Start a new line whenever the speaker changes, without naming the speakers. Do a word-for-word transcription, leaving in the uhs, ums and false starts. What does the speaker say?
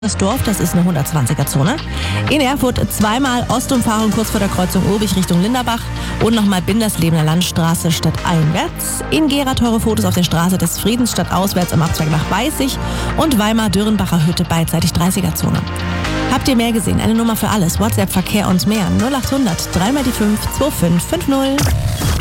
Das Dorf, das ist eine hundertzwanziger-Zone. In Erfurt zweimal Ostumfahrung kurz vor der Kreuzung Urbich Richtung Linderbach und nochmal Binderslebener Landstraße statt einwärts. In Gera teure Fotos auf der Straße des Friedens statt auswärts am Abzweig nach Weißig und Weimar-Dürrenbacher Hütte beidseitig dreißiger-Zone. Habt ihr mehr gesehen? Eine Nummer für alles. WhatsApp, Verkehr und mehr. null acht hundert drei mal die fünf zwei fünf fünf null.